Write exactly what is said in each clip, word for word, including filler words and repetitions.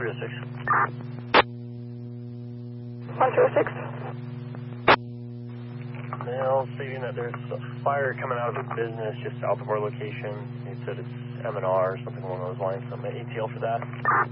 three oh six. one three oh six. Mail stating that there's a fire coming out of a business just south of our location. He said it's M and R or something along those lines. So I'm at A T L for that.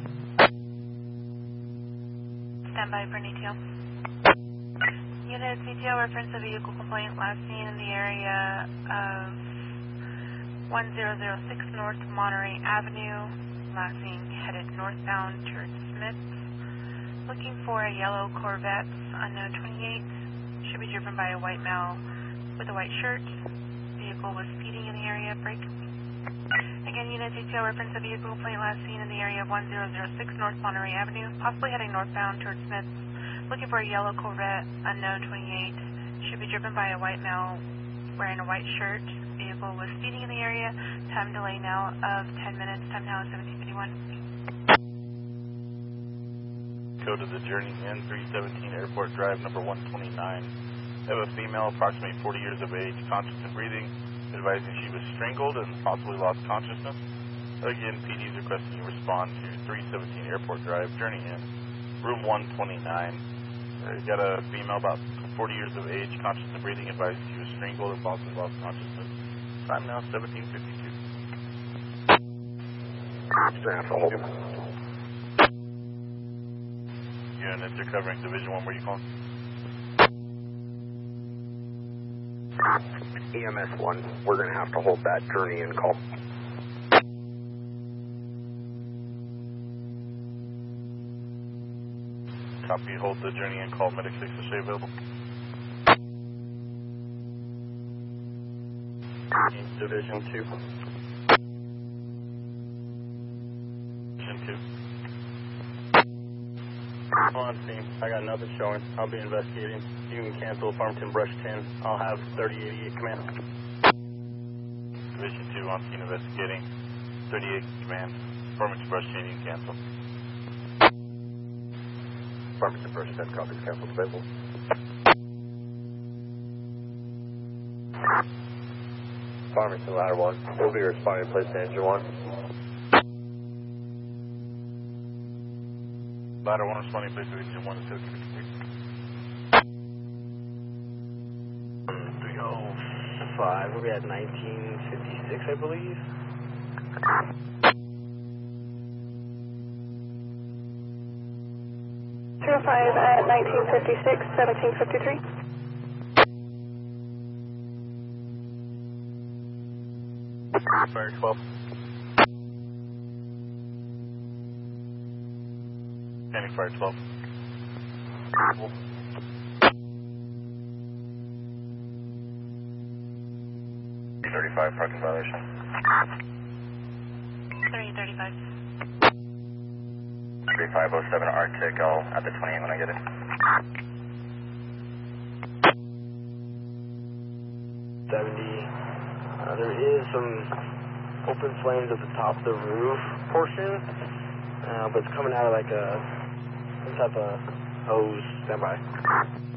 Stand by for an A T L. Unit A T L, reference a vehicle complaint last seen in the area of one zero zero six North Monterey Avenue. Last seen headed northbound towards Smith. Looking for a yellow Corvette, unknown twenty-eight. Should be driven by a white male with a white shirt. Vehicle was speeding in the area. Brake. Again, Unit A T L, reference a vehicle complaint last seen in the area of one zero zero six North Monterey Avenue. Possibly heading northbound towards Smith. Looking for a yellow Corvette, unknown twenty-eight. Should be driven by a white male wearing a white shirt. Vehicle was speeding in the area. Time delay now of ten minutes. Time now is seventeen fifty-one. Go to the Journey Inn, three seventeen Airport Drive, number one twenty-nine. Have a female, approximately forty years of age, conscious and breathing, advising she was strangled and possibly lost consciousness. Again, P D is requesting you respond to three seventeen Airport Drive, Journey Inn, room one twenty-nine. Uh, you got a female about forty years of age, conscious and breathing, advising she was strangled and possibly lost consciousness. Time now seventeen fifty-two. Stand hold. Units are covering Division one. Where are you calling? E M S one. We're going to have to hold that Journey Inn call. Copy. Hold the Journey Inn call. Medic six is available. Division two. Division two. On scene. I got nothing showing. I'll be investigating. You can cancel Farmington Brush ten. I'll have thirty eighty-eight command. Division two on scene investigating. thirty-eight command. Farmington Brush ten, you can cancel. Farmington Brush ten, copies, cancel available. Farmington Ladder one. We'll be responding to place danger one. Ladder one responding, place Division one to seventeen fifty-six. three oh five. We'll be at nineteen fifty-six, I believe. three oh five at nineteen fifty-six, seventeen fifty-three. Fire twelve. Standing fire twelve. three thirty-five, parking violation. three thirty-five. three five oh seven Arctic, I'll at the twenty-eight when I get it. seventy. Uh, there is some open flames at the top of the roof portion, uh, but it's coming out of like a some type of hose. Stand by.